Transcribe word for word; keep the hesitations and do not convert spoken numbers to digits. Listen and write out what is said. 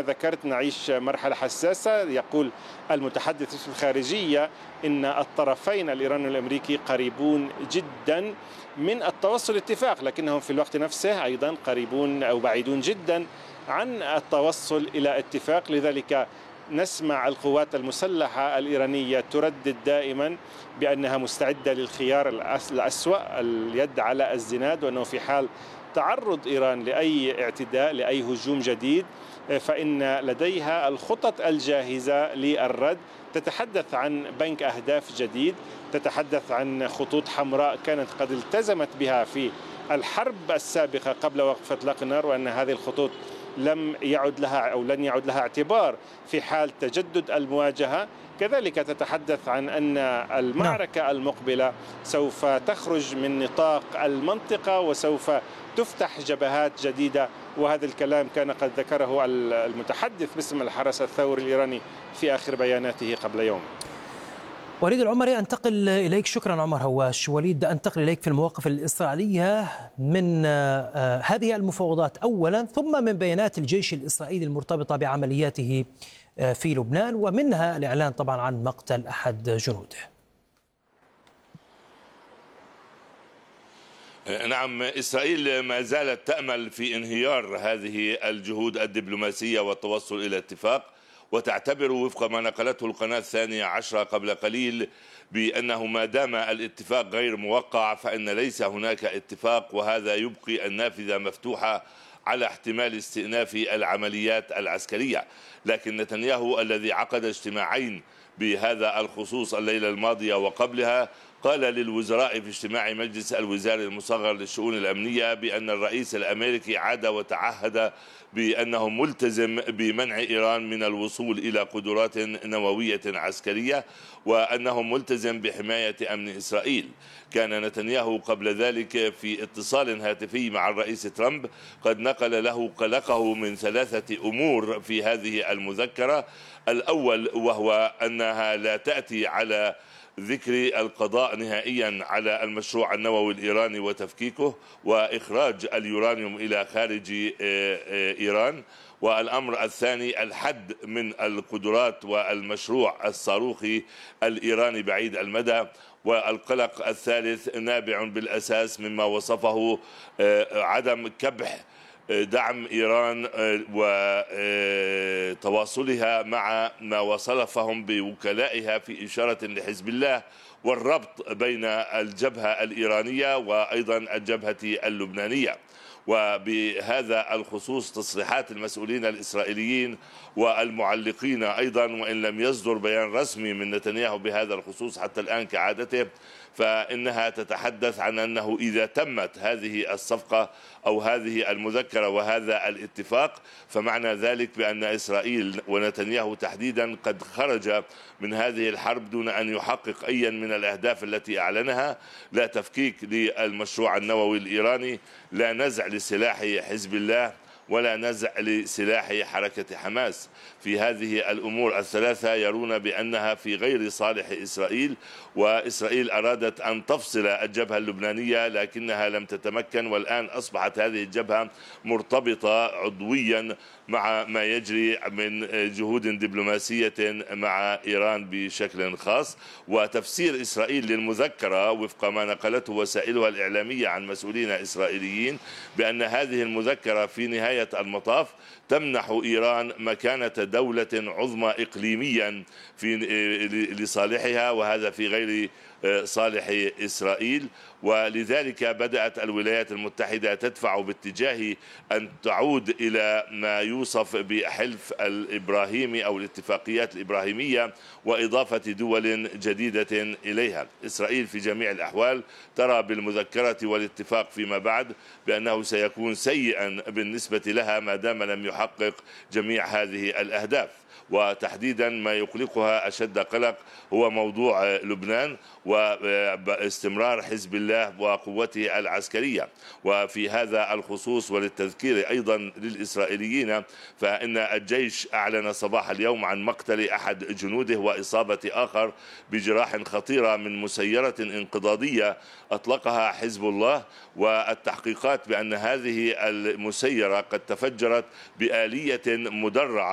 ذكرت نعيش مرحلة حساسة. يقول المتحدث في الخارجية إن الطرفين الإيراني والأمريكي قريبون جدا من التوصل اتفاق، لكنهم في الوقت نفسه أيضا قريبون أو بعيدون جدا عن التوصل إلى اتفاق. لذلك نسمع القوات المسلحة الإيرانية تردد دائما بأنها مستعدة للخيار الأسوأ، اليد على الزناد، وأنه في حال تعرض إيران لأي اعتداء لأي هجوم جديد فإن لديها الخطط الجاهزة للرد. تتحدث عن بنك أهداف جديد، تتحدث عن خطوط حمراء كانت قد التزمت بها في الحرب السابقة قبل وقف إطلاق النار، وأن هذه الخطوط لم يعد لها أو لن يعد لها اعتبار في حال تجدد المواجهة. كذلك تتحدث عن أن المعركة المقبلة سوف تخرج من نطاق المنطقة وسوف تفتح جبهات جديدة، وهذا الكلام كان قد ذكره المتحدث باسم الحرس الثوري الإيراني في آخر بياناته قبل يوم. وليد العمري، أنتقل إليك. شكرا عمر هواش. وليد، أنتقل إليك في المواقف الإسرائيلية من هذه المفاوضات أولا، ثم من بيانات الجيش الإسرائيلي المرتبطة بعملياته في لبنان، ومنها الإعلان طبعا عن مقتل أحد جنوده. نعم، إسرائيل ما زالت تأمل في انهيار هذه الجهود الدبلوماسية والتوصل إلى اتفاق، وتعتبر وفق ما نقلته القناة الثانية عشرة قبل قليل بأنه ما دام الاتفاق غير موقع فإن ليس هناك اتفاق، وهذا يبقي النافذة مفتوحة على احتمال استئناف العمليات العسكرية. لكن نتنياهو الذي عقد اجتماعين بهذا الخصوص الليلة الماضية وقبلها قال للوزراء في اجتماع مجلس الوزاري المصغر للشؤون الأمنية بأن الرئيس الأمريكي عاد وتعهد بأنه ملتزم بمنع إيران من الوصول إلى قدرات نووية عسكرية، وأنه ملتزم بحماية أمن إسرائيل. كان نتنياهو قبل ذلك في اتصال هاتفي مع الرئيس ترامب قد نقل له قلقه من ثلاثة أمور في هذه المذكرة. الأول وهو أنها لا تأتي على ذكر القضاء نهائيا على المشروع النووي الإيراني وتفكيكه وإخراج اليورانيوم إلى خارج إيران. والأمر الثاني الحد من القدرات والمشروع الصاروخي الإيراني بعيد المدى. والقلق الثالث نابع بالأساس مما وصفه عدم كبح دعم إيران وتواصلها مع ما وصفهم بوكلائها في إشارة لحزب الله، والربط بين الجبهة الإيرانية وأيضا الجبهة اللبنانية. وبهذا الخصوص تصريحات المسؤولين الإسرائيليين والمعلقين أيضا، وإن لم يصدر بيان رسمي من نتنياهو بهذا الخصوص حتى الآن كعادته، فإنها تتحدث عن أنه إذا تمت هذه الصفقة أو هذه المذكرة وهذا الاتفاق فمعنى ذلك بأن إسرائيل ونتنياهو تحديدا قد خرج من هذه الحرب دون أن يحقق أي من الأهداف التي أعلنها: لا تفكيك للمشروع النووي الإيراني، لا نزع لسلاح حزب الله، ولا نزع لسلاح حركة حماس. في هذه الأمور الثلاثة يرون بأنها في غير صالح إسرائيل، وإسرائيل أرادت أن تفصل الجبهة اللبنانية لكنها لم تتمكن، والآن أصبحت هذه الجبهة مرتبطة عضويا مع ما يجري من جهود دبلوماسية مع إيران بشكل خاص. وتفسير إسرائيل للمذكرة وفق ما نقلته وسائلها الإعلامية عن مسؤولين إسرائيليين بأن هذه المذكرة في نهاية المطاف تمنح إيران مكانة دولة عظمى إقليميا في لصالحها، وهذا في غير صالح إسرائيل. ولذلك بدأت الولايات المتحدة تدفع باتجاه أن تعود إلى ما يوصف بحلف الإبراهيمي أو الاتفاقيات الإبراهيمية وإضافة دول جديدة إليها. إسرائيل في جميع الأحوال ترى بالمذكرة والاتفاق فيما بعد بأنه سيكون سيئا بالنسبة لها ما دام لم يحقق جميع هذه الأهداف، وتحديدا ما يقلقها أشد قلق هو موضوع لبنان واستمرار حزب الله وقوته العسكرية. وفي هذا الخصوص وللتذكير أيضا للإسرائيليين فإن الجيش أعلن صباح اليوم عن مقتل أحد جنوده وإصابة آخر بجراح خطيرة من مسيرة انقضاضية أطلقها حزب الله، والتحقيقات بأن هذه المسيرة قد تفجرت بآلية مدرعة